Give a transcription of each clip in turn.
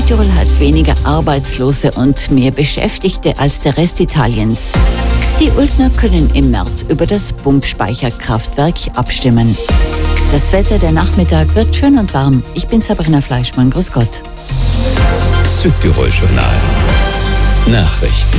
Südtirol hat weniger Arbeitslose und mehr Beschäftigte als der Rest Italiens. Die Ultner können im März über das Pumpspeicherkraftwerk abstimmen. Das Wetter, der Nachmittag wird schön und warm. Ich bin Sabrina Fleischmann. Grüß Gott. Südtirol-Journal. Nachrichten.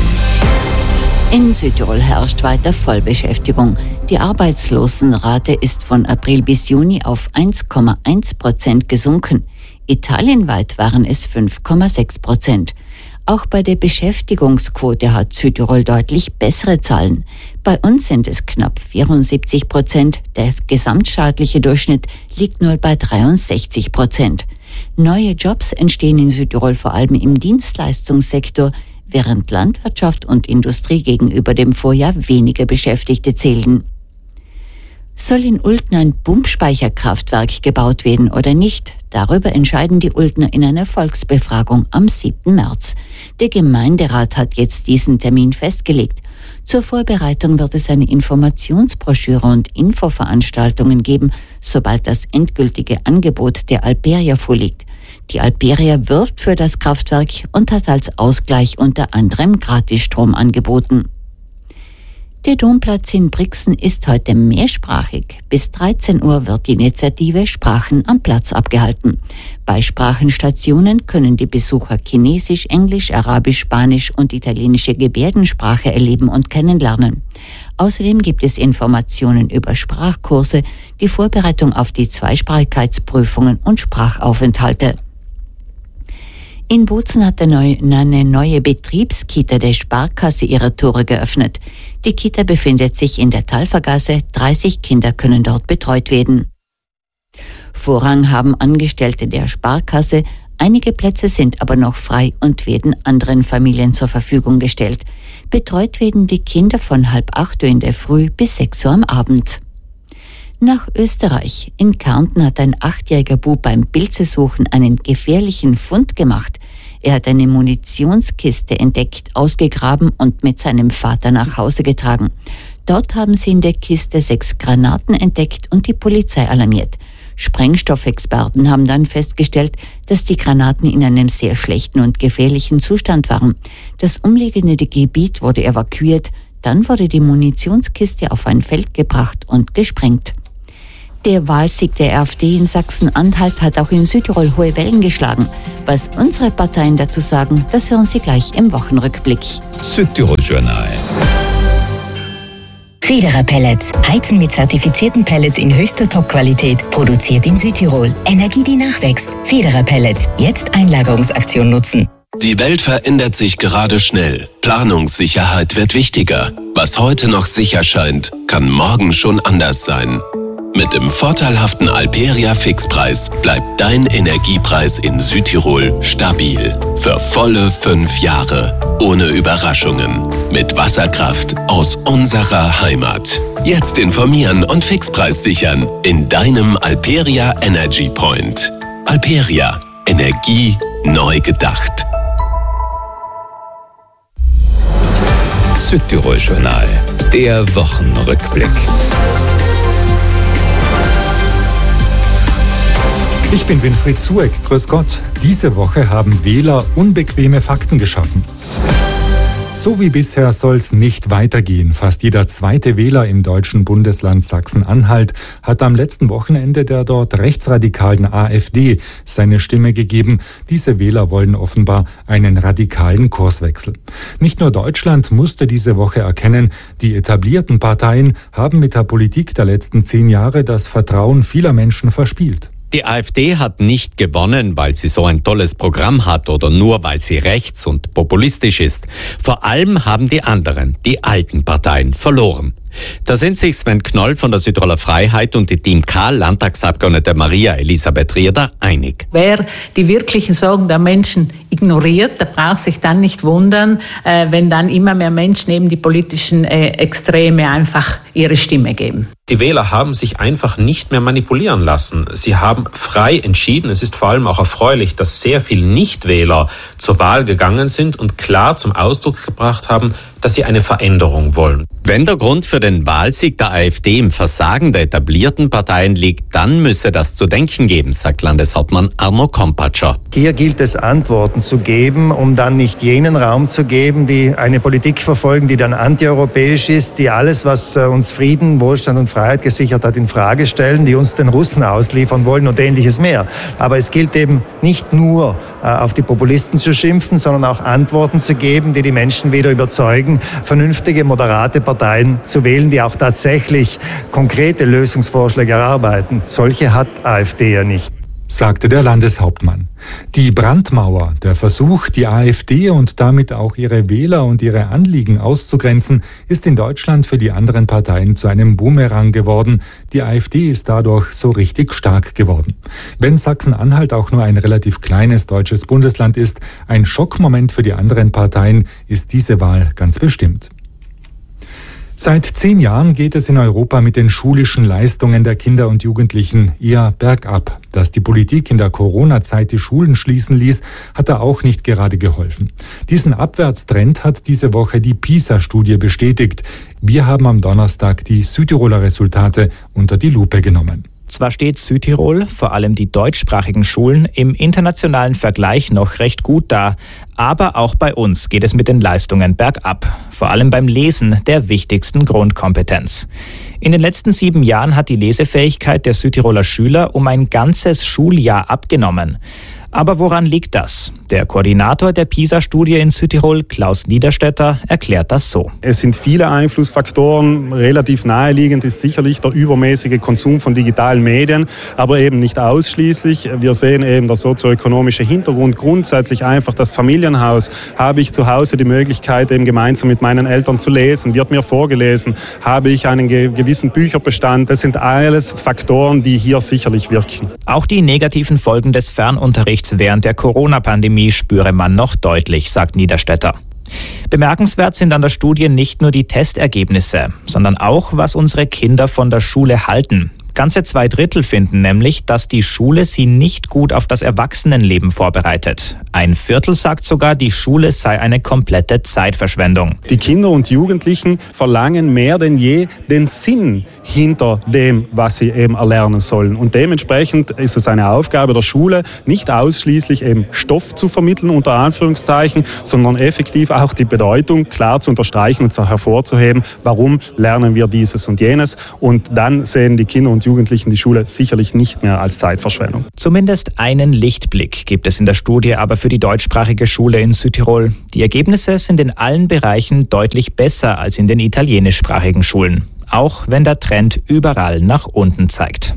In Südtirol herrscht weiter Vollbeschäftigung. Die Arbeitslosenrate ist von April bis Juni auf 1,1% gesunken. Italienweit waren es 5,6%. Auch bei der Beschäftigungsquote hat Südtirol deutlich bessere Zahlen. Bei uns sind es knapp 74%. Der gesamtstaatliche Durchschnitt liegt nur bei 63%. Neue Jobs entstehen in Südtirol vor allem im Dienstleistungssektor, während Landwirtschaft und Industrie gegenüber dem Vorjahr weniger Beschäftigte zählen. Soll in Ultner ein Pumpspeicherkraftwerk gebaut werden oder nicht? Darüber entscheiden die Ultner in einer Volksbefragung am 7. März. Der Gemeinderat hat jetzt diesen Termin festgelegt. Zur Vorbereitung wird es eine Informationsbroschüre und Infoveranstaltungen geben, sobald das endgültige Angebot der Alperia vorliegt. Die Alperia wirbt für das Kraftwerk und hat als Ausgleich unter anderem Gratisstrom angeboten. Der Domplatz in Brixen ist heute mehrsprachig. Bis 13 Uhr wird die Initiative Sprachen am Platz abgehalten. Bei Sprachenstationen können die Besucher Chinesisch, Englisch, Arabisch, Spanisch und italienische Gebärdensprache erleben und kennenlernen. Außerdem gibt es Informationen über Sprachkurse, die Vorbereitung auf die Zweisprachigkeitsprüfungen und Sprachaufenthalte. In Bozen hat eine neue Betriebskita der Sparkasse ihre Tore geöffnet. Die Kita befindet sich in der Talfergasse. 30 Kinder können dort betreut werden. Vorrang haben Angestellte der Sparkasse. Einige Plätze sind aber noch frei und werden anderen Familien zur Verfügung gestellt. Betreut werden die Kinder von 7:30 Uhr in der Früh bis 6 Uhr am Abend. Nach Österreich. In Kärnten hat ein 8-jähriger Bub beim Pilzesuchen einen gefährlichen Fund gemacht. Er hat eine Munitionskiste entdeckt, ausgegraben und mit seinem Vater nach Hause getragen. Dort haben sie in der Kiste 6 Granaten entdeckt und die Polizei alarmiert. Sprengstoffexperten haben dann festgestellt, dass die Granaten in einem sehr schlechten und gefährlichen Zustand waren. Das umliegende Gebiet wurde evakuiert. Dann wurde die Munitionskiste auf ein Feld gebracht und gesprengt. Der Wahlsieg der AfD in Sachsen-Anhalt hat auch in Südtirol hohe Wellen geschlagen. Was unsere Parteien dazu sagen, das hören Sie gleich im Wochenrückblick. Südtirol-Journal. Federer Pellets. Heizen mit zertifizierten Pellets in höchster Top-Qualität. Produziert in Südtirol. Energie, die nachwächst. Federer Pellets. Jetzt Einlagerungsaktion nutzen. Die Welt verändert sich gerade schnell. Planungssicherheit wird wichtiger. Was heute noch sicher scheint, kann morgen schon anders sein. Mit dem vorteilhaften Alperia Fixpreis bleibt dein Energiepreis in Südtirol stabil. Für volle 5 Jahre. Ohne Überraschungen. Mit Wasserkraft aus unserer Heimat. Jetzt informieren und Fixpreis sichern in deinem Alperia Energy Point. Alperia. Energie neu gedacht. Südtirol-Journal. Der Wochenrückblick. Ich bin Winfried Zueck. Grüß Gott. Diese Woche haben Wähler unbequeme Fakten geschaffen. So wie bisher soll es nicht weitergehen. Fast jeder zweite Wähler im deutschen Bundesland Sachsen-Anhalt hat am letzten Wochenende der dort rechtsradikalen AfD seine Stimme gegeben. Diese Wähler wollen offenbar einen radikalen Kurswechsel. Nicht nur Deutschland musste diese Woche erkennen, die etablierten Parteien haben mit der Politik der letzten 10 Jahre das Vertrauen vieler Menschen verspielt. Die AfD hat nicht gewonnen, weil sie so ein tolles Programm hat oder nur, weil sie rechts und populistisch ist. Vor allem haben die anderen, die alten Parteien, verloren. Da sind sich Sven Knoll von der Südtiroler Freiheit und die Team K, Landtagsabgeordnete Maria Elisabeth Rieder, einig. Wer die wirklichen Sorgen der Menschen ignoriert, der braucht sich dann nicht wundern, wenn dann immer mehr Menschen eben die politischen Extreme einfach ihre Stimme geben. Die Wähler haben sich einfach nicht mehr manipulieren lassen. Sie haben frei entschieden. Es ist vor allem auch erfreulich, dass sehr viele Nichtwähler zur Wahl gegangen sind und klar zum Ausdruck gebracht haben, dass sie eine Veränderung wollen. Wenn der Grund für den Wahlsieg der AfD im Versagen der etablierten Parteien liegt, dann müsse das zu denken geben, sagt Landeshauptmann Arno Kompatscher. Hier gilt es, Antworten zu geben, um dann nicht jenen Raum zu geben, die eine Politik verfolgen, die dann antieuropäisch ist, die alles, was uns Frieden, Wohlstand und Freiheit gesichert hat, in Frage stellen, die uns den Russen ausliefern wollen und Ähnliches mehr. Aber es gilt eben nicht nur auf die Populisten zu schimpfen, sondern auch Antworten zu geben, die die Menschen wieder überzeugen, vernünftige, moderate Parteien zu wählen, die auch tatsächlich konkrete Lösungsvorschläge erarbeiten. Solche hat AfD ja nicht, sagte der Landeshauptmann. Die Brandmauer, der Versuch, die AfD und damit auch ihre Wähler und ihre Anliegen auszugrenzen, ist in Deutschland für die anderen Parteien zu einem Boomerang geworden. Die AfD ist dadurch so richtig stark geworden. Wenn Sachsen-Anhalt auch nur ein relativ kleines deutsches Bundesland ist, ein Schockmoment für die anderen Parteien ist diese Wahl ganz bestimmt. Seit 10 Jahren geht es in Europa mit den schulischen Leistungen der Kinder und Jugendlichen eher bergab. Dass die Politik in der Corona-Zeit die Schulen schließen ließ, hat da auch nicht gerade geholfen. Diesen Abwärtstrend hat diese Woche die PISA-Studie bestätigt. Wir haben am Donnerstag die Südtiroler Resultate unter die Lupe genommen. Zwar steht Südtirol, vor allem die deutschsprachigen Schulen, im internationalen Vergleich noch recht gut da, aber auch bei uns geht es mit den Leistungen bergab, vor allem beim Lesen der wichtigsten Grundkompetenz. In den letzten 7 Jahren hat die Lesefähigkeit der Südtiroler Schüler um ein ganzes Schuljahr abgenommen. Aber woran liegt das? Der Koordinator der PISA-Studie in Südtirol, Klaus Niederstetter, erklärt das so. Es sind viele Einflussfaktoren. Relativ naheliegend ist sicherlich der übermäßige Konsum von digitalen Medien, aber eben nicht ausschließlich. Wir sehen eben der sozioökonomische Hintergrund. Grundsätzlich einfach das Familienhaus. Habe ich zu Hause die Möglichkeit, eben gemeinsam mit meinen Eltern zu lesen? Wird mir vorgelesen? Habe ich einen gewissen Bücherbestand? Das sind alles Faktoren, die hier sicherlich wirken. Auch die negativen Folgen des Fernunterrichts während der Corona-Pandemie spüre man noch deutlich, sagt Niederstetter. Bemerkenswert sind an der Studie nicht nur die Testergebnisse, sondern auch, was unsere Kinder von der Schule halten. Ganze 2/3 finden nämlich, dass die Schule sie nicht gut auf das Erwachsenenleben vorbereitet. 1/4 sagt sogar, die Schule sei eine komplette Zeitverschwendung. Die Kinder und Jugendlichen verlangen mehr denn je den Sinn hinter dem, was sie eben erlernen sollen. Und dementsprechend ist es eine Aufgabe der Schule, nicht ausschließlich eben Stoff zu vermitteln, unter Anführungszeichen, sondern effektiv auch die Bedeutung klar zu unterstreichen und hervorzuheben, warum lernen wir dieses und jenes. Und dann sehen die Kinder und Jugendlichen die Schule sicherlich nicht mehr als Zeitverschwendung. Zumindest einen Lichtblick gibt es in der Studie aber für die deutschsprachige Schule in Südtirol. Die Ergebnisse sind in allen Bereichen deutlich besser als in den italienischsprachigen Schulen, auch wenn der Trend überall nach unten zeigt.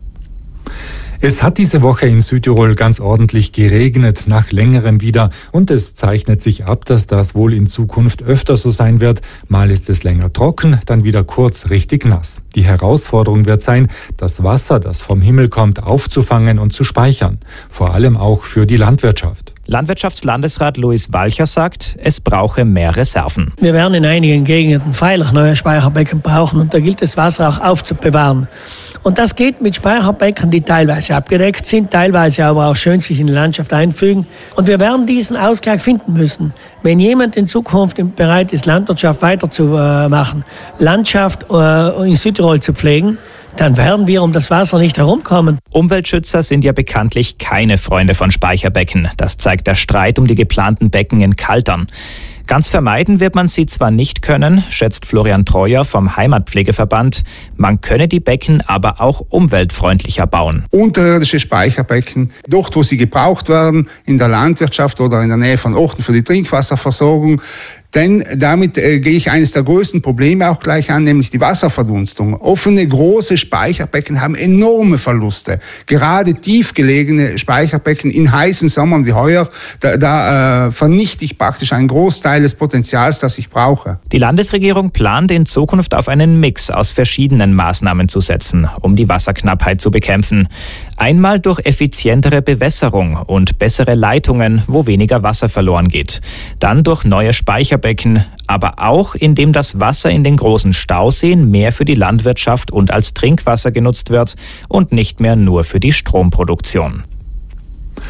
Es hat diese Woche in Südtirol ganz ordentlich geregnet, nach längerem wieder, und es zeichnet sich ab, dass das wohl in Zukunft öfter so sein wird. Mal ist es länger trocken, dann wieder kurz richtig nass. Die Herausforderung wird sein, das Wasser, das vom Himmel kommt, aufzufangen und zu speichern. Vor allem auch für die Landwirtschaft. Landwirtschaftslandesrat Luis Walcher sagt, es brauche mehr Reserven. Wir werden in einigen Gegenden freilich neue Speicherbecken brauchen und da gilt es, Wasser auch aufzubewahren. Und das geht mit Speicherbecken, die teilweise abgedeckt sind, teilweise aber auch schön sich in die Landschaft einfügen. Und wir werden diesen Ausgleich finden müssen. Wenn jemand in Zukunft bereit ist, Landwirtschaft weiterzumachen, Landschaft in Südtirol zu pflegen, dann werden wir um das Wasser nicht herumkommen. Umweltschützer sind ja bekanntlich keine Freunde von Speicherbecken. Das zeigt der Streit um die geplanten Becken in Kaltern. Ganz vermeiden wird man sie zwar nicht können, schätzt Florian Treuer vom Heimatpflegeverband. Man könne die Becken aber auch umweltfreundlicher bauen. Unterirdische Speicherbecken, dort wo sie gebraucht werden, in der Landwirtschaft oder in der Nähe von Orten für die Trinkwasserversorgung. Denn damit gehe ich eines der größten Probleme auch gleich an, nämlich die Wasserverdunstung. Offene, große Speicherbecken haben enorme Verluste. Gerade tiefgelegene Speicherbecken in heißen Sommern wie heuer, da vernichte ich praktisch einen Großteil des Potenzials, das ich brauche. Die Landesregierung plant in Zukunft auf einen Mix aus verschiedenen Maßnahmen zu setzen, um die Wasserknappheit zu bekämpfen. Einmal durch effizientere Bewässerung und bessere Leitungen, wo weniger Wasser verloren geht. Dann durch neue Speicherbecken, aber auch indem das Wasser in den großen Stauseen mehr für die Landwirtschaft und als Trinkwasser genutzt wird und nicht mehr nur für die Stromproduktion.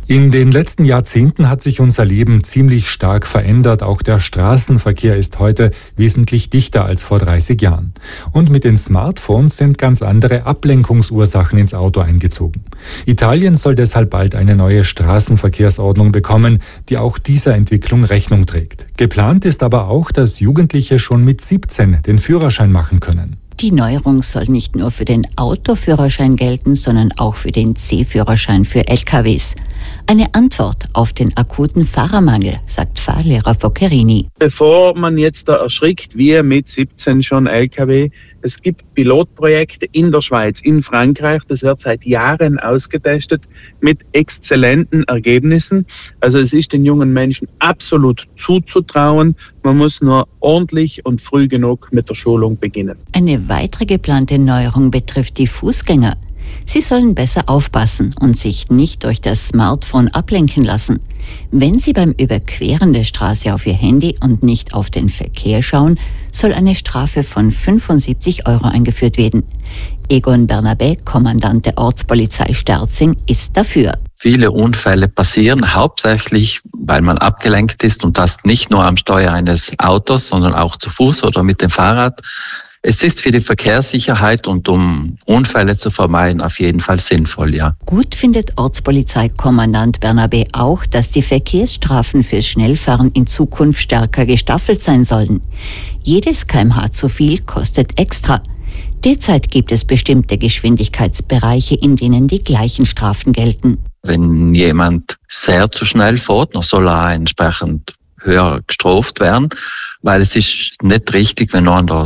In den letzten Jahrzehnten hat sich unser Leben ziemlich stark verändert. Auch der Straßenverkehr ist heute wesentlich dichter als vor 30 Jahren. Und mit den Smartphones sind ganz andere Ablenkungsursachen ins Auto eingezogen. Italien soll deshalb bald eine neue Straßenverkehrsordnung bekommen, die auch dieser Entwicklung Rechnung trägt. Geplant ist aber auch, dass Jugendliche schon mit 17 den Führerschein machen können. Die Neuerung soll nicht nur für den Autoführerschein gelten, sondern auch für den C-Führerschein für LKWs. Eine Antwort auf den akuten Fahrermangel, sagt Fahrlehrer Foccherini. Bevor man jetzt da erschrickt, wir mit 17 schon LKW, es gibt Pilotprojekte in der Schweiz, in Frankreich, das wird seit Jahren ausgetestet mit exzellenten Ergebnissen. Also es ist den jungen Menschen absolut zuzutrauen, man muss nur ordentlich und früh genug mit der Schulung beginnen. Eine weitere geplante Neuerung betrifft die Fußgänger. Sie sollen besser aufpassen und sich nicht durch das Smartphone ablenken lassen. Wenn sie beim Überqueren der Straße auf ihr Handy und nicht auf den Verkehr schauen, soll eine Strafe von 75 € eingeführt werden. Egon Bernabé, Kommandant der Ortspolizei Sterzing, ist dafür. Viele Unfälle passieren hauptsächlich, weil man abgelenkt ist und das nicht nur am Steuer eines Autos, sondern auch zu Fuß oder mit dem Fahrrad. Es ist für die Verkehrssicherheit und um Unfälle zu vermeiden auf jeden Fall sinnvoll, ja. Gut findet Ortspolizeikommandant Bernabé auch, dass die Verkehrsstrafen fürs Schnellfahren in Zukunft stärker gestaffelt sein sollen. Jedes kmh zu viel kostet extra. Derzeit gibt es bestimmte Geschwindigkeitsbereiche, in denen die gleichen Strafen gelten. Wenn jemand sehr zu schnell fährt, dann soll er entsprechend höher gestraft werden, weil es ist nicht richtig, wenn einer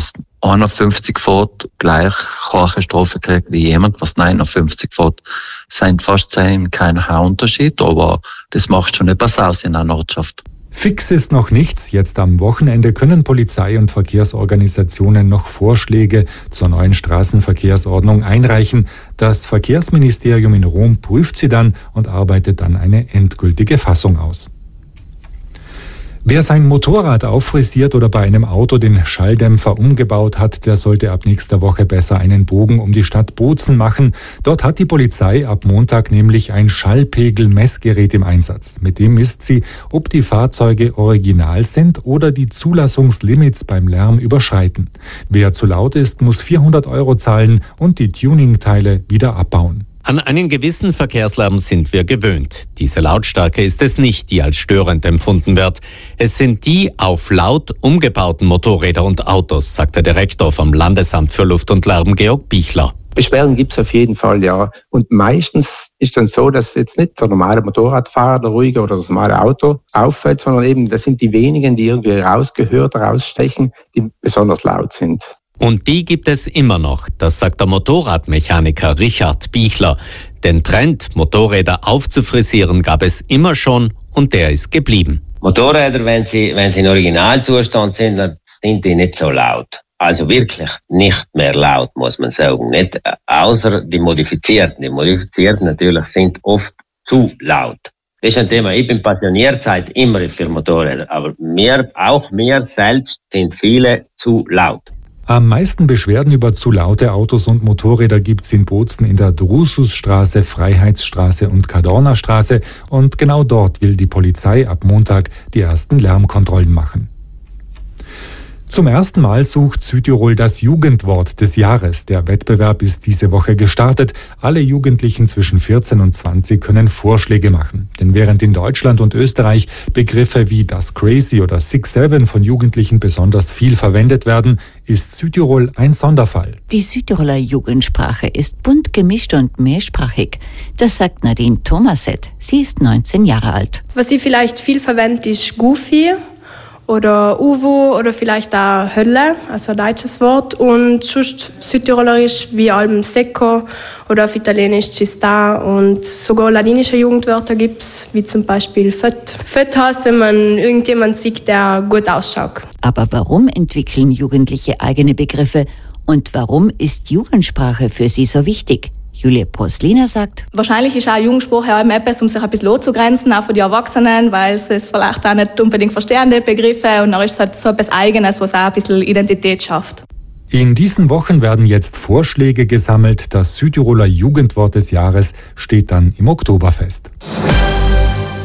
51 fährt, gleich hohe Strafe kriegt wie jemand, was 59 fährt. Es sind fast 10 km/h Unterschied, aber das macht schon etwas aus in einer Ortschaft. Fix ist noch nichts. Jetzt am Wochenende können Polizei und Verkehrsorganisationen noch Vorschläge zur neuen Straßenverkehrsordnung einreichen. Das Verkehrsministerium in Rom prüft sie dann und arbeitet dann eine endgültige Fassung aus. Wer sein Motorrad auffrisiert oder bei einem Auto den Schalldämpfer umgebaut hat, der sollte ab nächster Woche besser einen Bogen um die Stadt Bozen machen. Dort hat die Polizei ab Montag nämlich ein Schallpegelmessgerät im Einsatz. Mit dem misst sie, ob die Fahrzeuge original sind oder die Zulassungslimits beim Lärm überschreiten. Wer zu laut ist, muss 400 € zahlen und die Tuningteile wieder abbauen. An einen gewissen Verkehrslärm sind wir gewöhnt. Diese Lautstärke ist es nicht, die als störend empfunden wird. Es sind die auf laut umgebauten Motorräder und Autos, sagt der Direktor vom Landesamt für Luft und Lärm, Georg Bichler. Beschwerden gibt es auf jeden Fall, ja. Und meistens ist es dann so, dass jetzt nicht der normale Motorradfahrer, der ruhige oder das normale Auto auffällt, sondern eben das sind die wenigen, die irgendwie rausgehört, rausstechen, die besonders laut sind. Und die gibt es immer noch, das sagt der Motorradmechaniker Richard Bichler. Den Trend, Motorräder aufzufrisieren, gab es immer schon und der ist geblieben. Motorräder, wenn sie in Originalzustand sind, dann sind die nicht so laut. Also wirklich nicht mehr laut, muss man sagen. Nicht, außer die Modifizierten. Die Modifizierten natürlich sind oft zu laut. Das ist ein Thema. Ich bin passioniert seit immer für Motorräder, aber mir selbst sind viele zu laut. Am meisten Beschwerden über zu laute Autos und Motorräder gibt's in Bozen in der Drususstraße, Freiheitsstraße und Kadornerstraße. Und genau dort will die Polizei ab Montag die ersten Lärmkontrollen machen. Zum ersten Mal sucht Südtirol das Jugendwort des Jahres. Der Wettbewerb ist diese Woche gestartet. Alle Jugendlichen zwischen 14 und 20 können Vorschläge machen. Denn während in Deutschland und Österreich Begriffe wie das Crazy oder 6-7 von Jugendlichen besonders viel verwendet werden, ist Südtirol ein Sonderfall. Die Südtiroler Jugendsprache ist bunt gemischt und mehrsprachig. Das sagt Nadine Thomaset. Sie ist 19 Jahre alt. Was sie vielleicht viel verwendet, ist Goofy oder Uwo oder vielleicht auch Hölle, also ein deutsches Wort. Und sonst südtirolerisch wie allem Secco oder auf Italienisch Cista und sogar ladinische Jugendwörter gibt es, wie zum Beispiel Fett. Fett heißt, wenn man irgendjemand sieht, der gut ausschaut. Aber warum entwickeln Jugendliche eigene Begriffe und warum ist Jugendsprache für sie so wichtig? Julia Poslina sagt, wahrscheinlich ist auch Jugendsprache auch etwas, um sich ein bisschen loszugrenzen, auch von den Erwachsenen, weil es vielleicht auch nicht unbedingt verstehen, die Begriffe. Und dann ist es halt so etwas Eigenes, was auch ein bisschen Identität schafft. In diesen Wochen werden jetzt Vorschläge gesammelt. Das Südtiroler Jugendwort des Jahres steht dann im Oktober fest.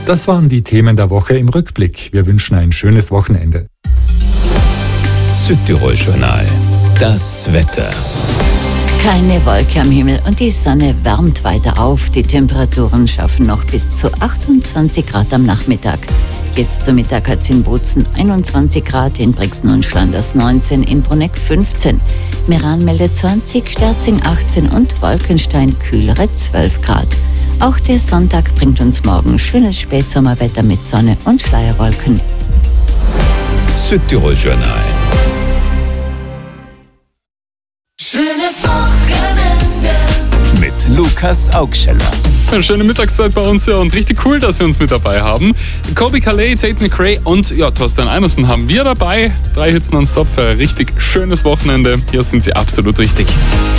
Das waren die Themen der Woche im Rückblick. Wir wünschen ein schönes Wochenende. Südtirol Journal. Das Wetter. Keine Wolke am Himmel und die Sonne wärmt weiter auf. Die Temperaturen schaffen noch bis zu 28 Grad am Nachmittag. Jetzt zum Mittag hat es in Bozen 21 Grad, in Brixen und Schlanders 19, in Bruneck 15. Meran meldet 20, Sterzing 18 und Wolkenstein kühlere 12 Grad. Auch der Sonntag bringt uns morgen schönes Spätsommerwetter mit Sonne und Schleierwolken. Südtirol Journal. Schönes Wochenende mit Lukas Augscheller. Eine schöne Mittagszeit bei uns, ja, und richtig cool, dass Sie uns mit dabei haben. Colby Calais, Tate McRae und Thorsten Eimerson haben wir dabei. 3 Hits nonstop für ein richtig schönes Wochenende. Hier sind Sie absolut richtig.